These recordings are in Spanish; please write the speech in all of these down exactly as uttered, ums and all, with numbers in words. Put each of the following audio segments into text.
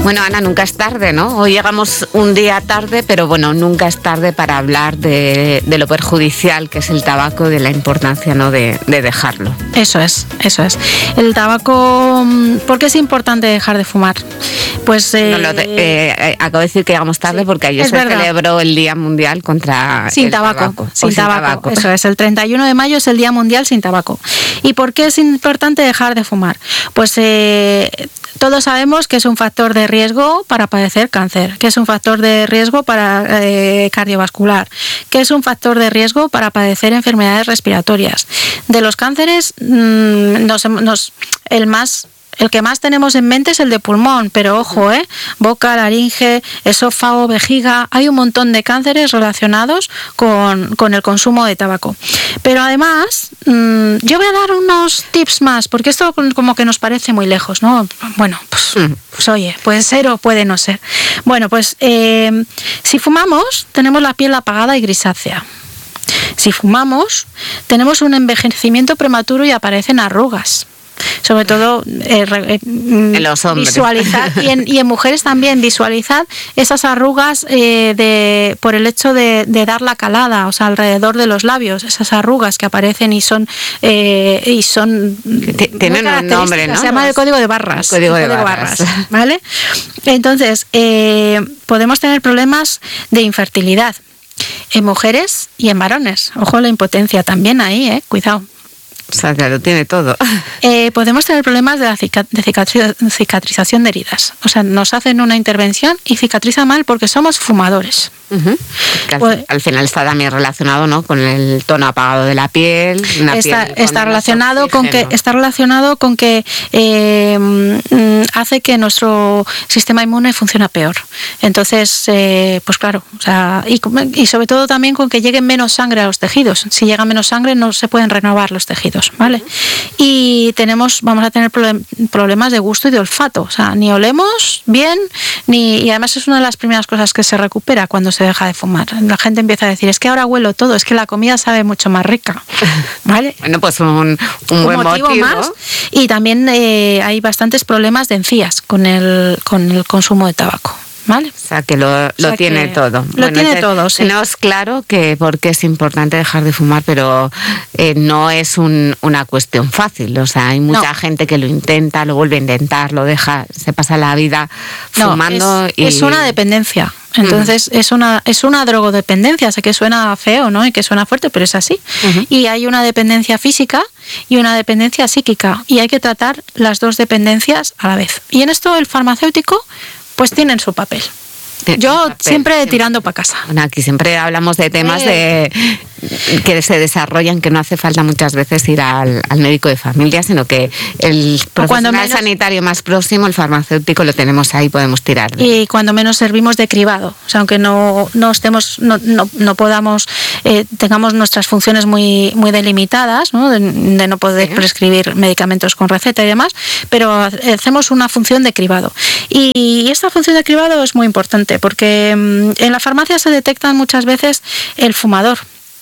Bueno, Ana, nunca es tarde, ¿no? Hoy llegamos un día tarde, pero bueno, nunca es tarde para hablar de, de lo perjudicial que es el tabaco, de la importancia, ¿no?, de, de dejarlo. Eso es, eso es. El tabaco, ¿por qué es importante dejar de fumar? Pues eh, no, lo de, eh, acabo de decir que llegamos tarde, sí, porque ayer se verdad. celebró el Día Mundial contra sin el tabaco, tabaco. Sin, sin tabaco. tabaco. Eso es, el treinta y uno de mayo es el Día Mundial sin tabaco. ¿Y por qué es importante dejar de fumar? Pues eh, todos sabemos que es un factor de riesgo para padecer cáncer, que es un factor de riesgo para eh, cardiovascular, que es un factor de riesgo para padecer enfermedades respiratorias. De los cánceres, mmm, nos, nos, el más... El que más tenemos en mente es el de pulmón, pero ojo, ¿eh? Boca, laringe, esófago, vejiga, hay un montón de cánceres relacionados con, con el consumo de tabaco. Pero además, mmm, yo voy a dar unos tips más, porque esto como que nos parece muy lejos, ¿no? Bueno, pues, pues oye, puede ser o puede no ser. Bueno, pues eh, si fumamos, tenemos la piel apagada y grisácea. Si fumamos, tenemos un envejecimiento prematuro y aparecen arrugas. Sobre todo eh, eh, en los hombres. Visualizar y en, y en mujeres también visualizar esas arrugas eh, de por el hecho de, de dar la calada, o sea, alrededor de los labios, esas arrugas que aparecen y son eh, y son tienen un nombre, ¿no? Se llama el código de barras. El código de barras. barras, ¿vale? Entonces eh, podemos tener problemas de infertilidad en mujeres y en varones. Ojo, la impotencia también ahí, eh, cuidado. O sea, que lo tiene todo. Eh, podemos tener problemas de, la cica- de cicatri- cicatrización de heridas. O sea, nos hacen una intervención y cicatriza mal porque somos fumadores. Uh-huh. Al, pues, al final está también relacionado, ¿no?, con el tono apagado de la piel. Una está, piel está relacionado con que está relacionado con que eh, hace que nuestro sistema inmune funcione peor. Entonces, eh, pues claro, o sea, y, y sobre todo también con que llegue menos sangre a los tejidos. Si llega menos sangre, no se pueden renovar los tejidos, ¿vale? Uh-huh. Y tenemos, vamos a tener problem- problemas de gusto y de olfato. O sea, ni olemos bien, ni y además es una de las primeras cosas que se recupera cuando se deja de fumar. La gente empieza a decir, es que ahora huelo todo, es que la comida sabe mucho más rica, ¿vale? Bueno, pues un, un, un buen motivo, motivo más. Y también eh, hay bastantes problemas de encías con el, con el consumo de tabaco, ¿vale? O sea, que lo, lo o sea tiene todo. Lo bueno, tiene todo, sí. Tenemos claro que porque es importante dejar de fumar, pero eh, no es un, una cuestión fácil. O sea, hay mucha no. gente que lo intenta, lo vuelve a intentar, lo deja, se pasa la vida fumando. No, es, y... es una dependencia. Entonces uh-huh. es una es una drogodependencia, sé que suena feo, ¿no?, y que suena fuerte, pero es así. Uh-huh. Y hay una dependencia física y una dependencia psíquica, y hay que tratar las dos dependencias a la vez. Y en esto el farmacéutico pues tiene su papel. Yo papel, siempre siempre. tirando para casa. Bueno, aquí siempre hablamos de temas eh. de que se desarrollan, que no hace falta muchas veces ir al, al médico de familia, sino que el profesional menos, sanitario más próximo, el farmacéutico, lo tenemos ahí, podemos tirar de. Y cuando menos servimos de cribado, o sea, aunque no, no estemos, no, no, no podamos, eh, tengamos nuestras funciones muy, muy delimitadas, ¿no?, de, de no poder ¿Sí? prescribir medicamentos con receta y demás, pero hacemos una función de cribado. Y, y esta función de cribado es muy importante, porque en la farmacia se detectan muchas veces el fumador.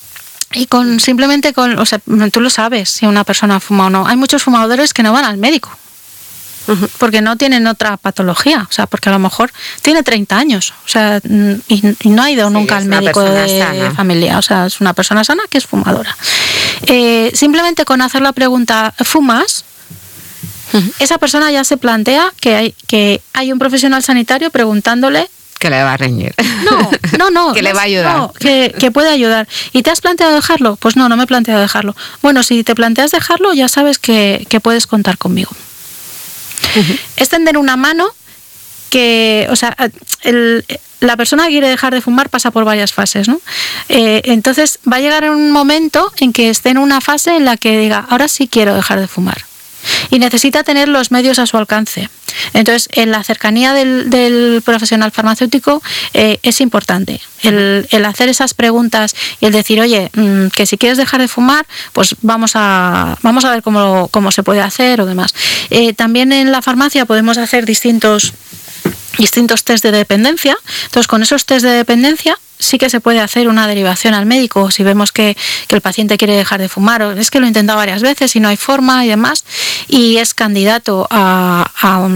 Y con simplemente con, o sea, tú lo sabes si una persona fuma o no. Hay muchos fumadores que no van al médico uh-huh. porque no tienen otra patología, o sea, porque a lo mejor tiene treinta años, o sea, y, y no ha ido sí, nunca al médico de sana. familia, o sea, es una persona sana que es fumadora. Eh, simplemente con hacer la pregunta, ¿fumas?, uh-huh. esa persona ya se plantea que hay, que hay un profesional sanitario preguntándole que le va a reñir. No, no, no. que le va a ayudar. No, que, que puede ayudar. ¿Y te has planteado dejarlo? Pues no, no me he planteado dejarlo. Bueno, si te planteas dejarlo, ya sabes que, que puedes contar conmigo. Uh-huh. Es tender una mano que, o sea, el, la persona que quiere dejar de fumar pasa por varias fases, ¿no? Eh, entonces va a llegar un momento en que esté en una fase en la que diga, ahora sí quiero dejar de fumar. Y necesita tener los medios a su alcance. Entonces, en la cercanía del, del profesional farmacéutico eh, es importante el, el hacer esas preguntas y el decir, oye, mmm, que si quieres dejar de fumar, pues vamos a vamos a ver cómo, cómo se puede hacer o demás. Eh, también en la farmacia podemos hacer distintos distintos test de dependencia. Entonces, con esos test de dependencia sí que se puede hacer una derivación al médico si vemos que, que el paciente quiere dejar de fumar, o es que lo he intentado varias veces y no hay forma y demás, y es candidato a, a,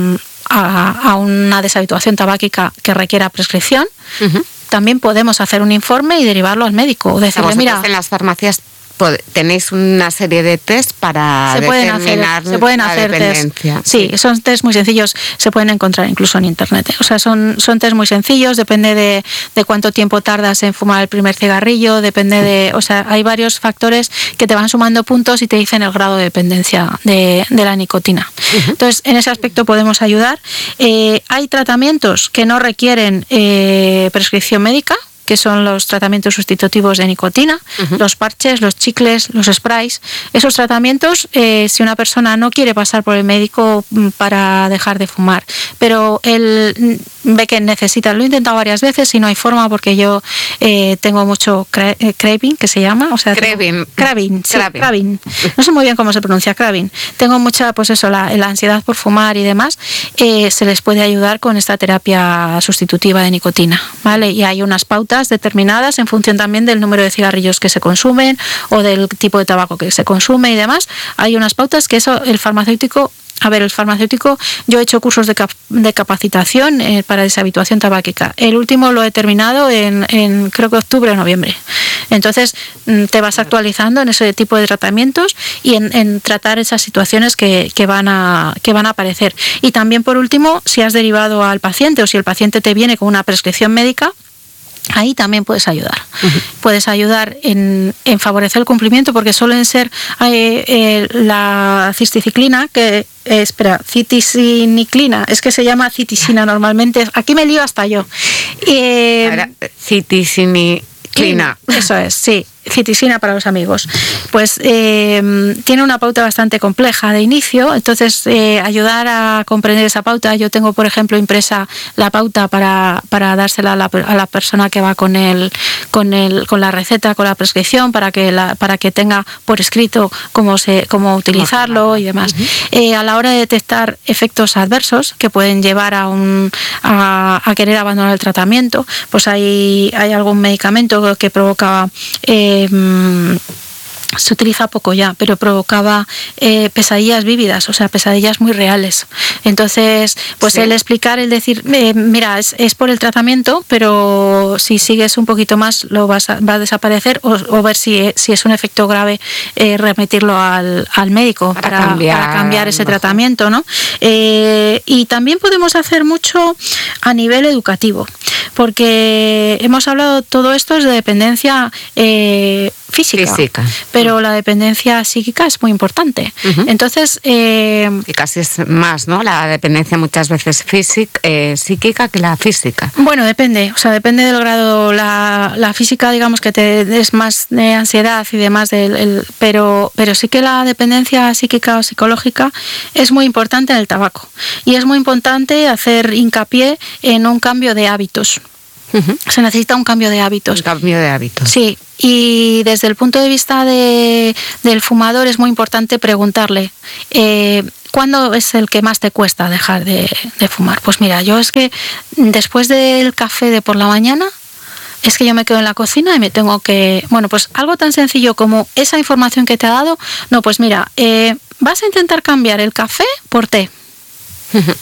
a, a una deshabituación tabáquica que requiera prescripción, uh-huh. también podemos hacer un informe y derivarlo al médico. O decirle, mira, en las farmacias tenéis una serie de test para se pueden determinar hacer, se pueden la hacer dependencia. Test. Sí, sí, son test muy sencillos, se pueden encontrar incluso en internet. O sea, son, son test muy sencillos, depende de, de cuánto tiempo tardas en fumar el primer cigarrillo, depende de, o sea, hay varios factores que te van sumando puntos y te dicen el grado de dependencia de, de la nicotina. Uh-huh. Entonces, en ese aspecto podemos ayudar. Eh, hay tratamientos que no requieren eh, prescripción médica, que son los tratamientos sustitutivos de nicotina, uh-huh. los parches, los chicles, los sprays. Esos tratamientos, eh, si una persona no quiere pasar por el médico para dejar de fumar, pero él ve que necesita, lo he intentado varias veces y no hay forma porque yo eh, tengo mucho cra- eh, craving, que se llama, o sea, craving, craving, sí, craving. craving. No sé muy bien cómo se pronuncia craving. Tengo mucha, pues eso, la, la ansiedad por fumar y demás. Eh, se les puede ayudar con esta terapia sustitutiva de nicotina, ¿vale? Y hay unas pautas determinadas en función también del número de cigarrillos que se consumen o del tipo de tabaco que se consume y demás. Hay unas pautas que eso el farmacéutico, a ver, el farmacéutico, yo he hecho cursos de, cap- de capacitación eh, para deshabituación tabáquica. El último lo he terminado en, en creo que octubre o noviembre. Entonces te vas actualizando en ese tipo de tratamientos y en, en tratar esas situaciones que, que, van a, que van a aparecer. Y también, por último, si has derivado al paciente o si el paciente te viene con una prescripción médica, ahí también puedes ayudar. Uh-huh. Puedes ayudar en, en favorecer el cumplimiento porque suelen ser eh, eh, la cisticiclina, que eh, espera, citisiniclina, es que se llama citisina normalmente. Aquí me lío hasta yo. Eh, Ahora, citisiniclina. Eso es, sí. Citisina para los amigos. Pues eh, tiene una pauta bastante compleja de inicio, entonces eh, ayudar a comprender esa pauta. Yo tengo, por ejemplo, impresa la pauta para, para dársela a la, a la persona que va con el, con el, con la receta, con la prescripción, para que la, para que tenga por escrito cómo se, cómo utilizarlo y demás. Uh-huh. Eh, a la hora de detectar efectos adversos que pueden llevar a un a, a querer abandonar el tratamiento, pues hay, hay algún medicamento que provoca eh, se utiliza poco ya, pero provocaba eh, pesadillas vívidas, o sea, pesadillas muy reales. Entonces, pues sí. el explicar, el decir, eh, mira, es, es por el tratamiento, pero si sigues un poquito más lo vas a, va a desaparecer, o, o ver si, si es un efecto grave, eh, remitirlo al, al médico para, para, cambiar, para cambiar ese mejor. tratamiento, ¿no? Eh, y también podemos hacer mucho a nivel educativo, porque hemos hablado, todo esto es de dependencia eh, física, física, pero la dependencia psíquica es muy importante. Uh-huh. Entonces, eh, y casi es más, ¿no? La dependencia muchas veces física, eh, psíquica que la física. Bueno, depende, o sea, depende del grado. La, la física, digamos que te es más de ansiedad y demás, del, el, pero, pero sí que la dependencia psíquica o psicológica es muy importante en el tabaco. Y es muy importante hacer hincapié en un cambio de hábitos. Uh-huh. Se necesita un cambio de hábitos. Un cambio de hábitos. Sí, y desde el punto de vista de, del fumador es muy importante preguntarle, eh, ¿cuándo es el que más te cuesta dejar de, de fumar? Pues mira, yo es que después del café de por la mañana, es que yo me quedo en la cocina y me tengo que... Bueno, pues algo tan sencillo como esa información que te ha dado, no, pues mira, eh, vas a intentar cambiar el café por té. Uh-huh.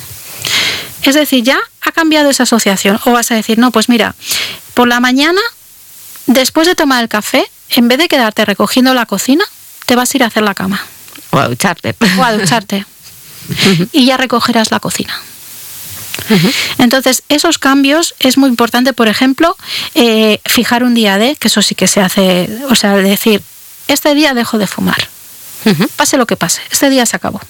Es decir, ya ha cambiado esa asociación. O vas a decir, no, pues mira, por la mañana, después de tomar el café, en vez de quedarte recogiendo la cocina, te vas a ir a hacer la cama. O a ducharte. O a ducharte. Y ya recogerás la cocina. Uh-huh. Entonces, esos cambios es muy importante, por ejemplo, eh, fijar un día de, que eso sí que se hace, o sea, decir, este día dejo de fumar. Uh-huh. Pase lo que pase, este día se acabó.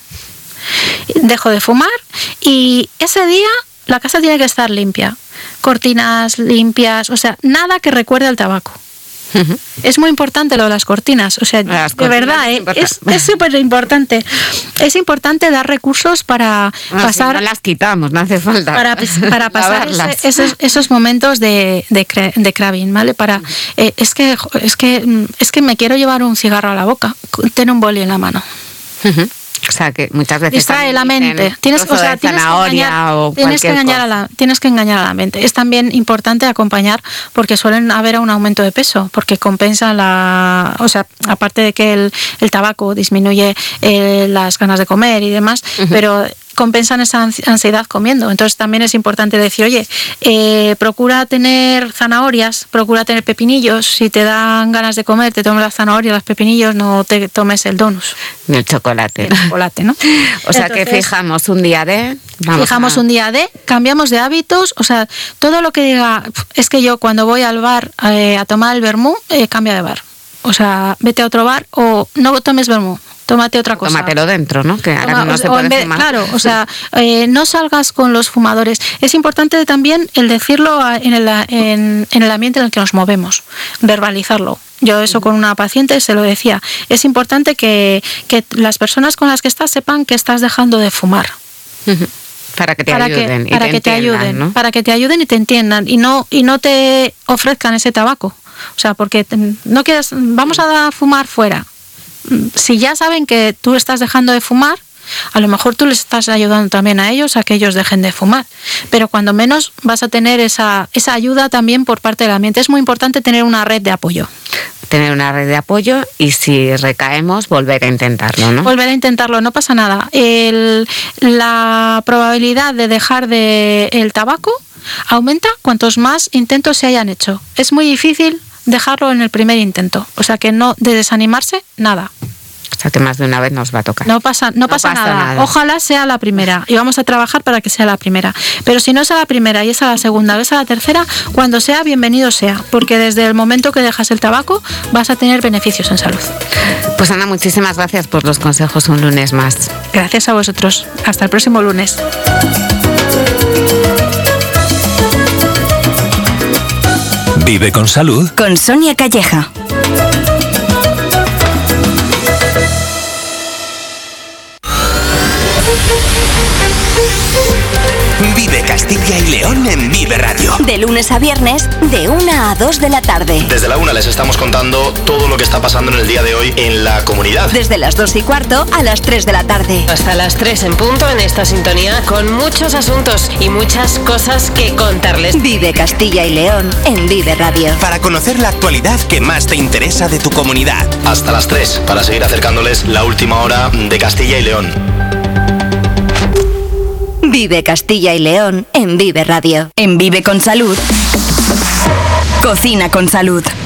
Dejo de fumar y ese día la casa tiene que estar limpia, cortinas limpias, o sea, nada que recuerde al tabaco. Uh-huh. Es muy importante lo de las cortinas, o sea, las de verdad, ¿eh? es súper importante. Es importante dar recursos para no, pasar... Si no las quitamos, no hace falta. Para, para pasar ese, esos, esos momentos de, de, de craving, ¿vale? Para, eh, es, que, es, que, es que me quiero llevar un cigarro a la boca, ten un boli en la mano. Uh-huh. O sea, que muchas veces distrae la mente. Tienes, o sea, tienes, que engañar, o tienes, que engañar a la, tienes que engañar a la mente. Es también importante acompañar porque suelen haber un aumento de peso, porque compensa la... O sea, aparte de que el, el tabaco disminuye eh, las ganas de comer y demás, uh-huh. pero compensan esa ansiedad comiendo. Entonces también es importante decir, oye, eh, procura tener zanahorias, procura tener pepinillos. Si te dan ganas de comer, te tomes las zanahorias, los pepinillos, no te tomes el donus. Ni el chocolate. Ni el chocolate, ¿no? O sea, Entonces, que fijamos un día de... Vamos fijamos a... un día de, cambiamos de hábitos, o sea, todo lo que diga, es que yo cuando voy al bar eh, a tomar el vermú, eh, cambia de bar. O sea, vete a otro bar o no tomes vermú. Tómate otra cosa. Tómatelo dentro, ¿no? Que ahora Toma, no o, se o puede vez, fumar. Claro, o sea, eh, no salgas con los fumadores. Es importante también el decirlo en el, en, en el ambiente en el que nos movemos, verbalizarlo. Yo eso con una paciente se lo decía. Es importante que, que las personas con las que estás sepan que estás dejando de fumar. Para que te para ayuden. Que, para y te que te ayuden, ¿no? Para que te ayuden y te entiendan y no, y no te ofrezcan ese tabaco. O sea, porque no quieres, vamos a fumar fuera. Si ya saben que tú estás dejando de fumar, a lo mejor tú les estás ayudando también a ellos a que ellos dejen de fumar. Pero cuando menos vas a tener esa, esa ayuda también por parte del ambiente. Es muy importante tener una red de apoyo. Tener una red de apoyo y si recaemos, volver a intentarlo, ¿no? Volver a intentarlo, no pasa nada. El, la probabilidad de dejar de el tabaco aumenta cuantos más intentos se hayan hecho. Es muy difícil dejarlo en el primer intento. O sea que no, de desanimarse, nada. O sea que más de una vez nos va a tocar. No pasa, no, no pasa, pasa nada. nada. Ojalá sea la primera. Y vamos a trabajar para que sea la primera. Pero si no es a la primera y es a la segunda o es a la tercera, cuando sea, bienvenido sea. Porque desde el momento que dejas el tabaco vas a tener beneficios en salud. Pues Ana, muchísimas gracias por los consejos un lunes más. Gracias a vosotros. Hasta el próximo lunes. Vive con salud. Con Sonia Calleja. Vive Castilla y León en Vive Radio. De lunes a viernes, de una a dos de la tarde. Desde la una les estamos contando todo lo que está pasando en el día de hoy en la comunidad. Desde las dos y cuarto a las tres de la tarde. Hasta las tres en punto en esta sintonía, con muchos asuntos y muchas cosas que contarles. Vive Castilla y León en Vive Radio. Para conocer la actualidad que más te interesa de tu comunidad. Hasta las tres, para seguir acercándoles la última hora de Castilla y León. Vive Castilla y León en Vive Radio. En Vive con Salud. Cocina con salud.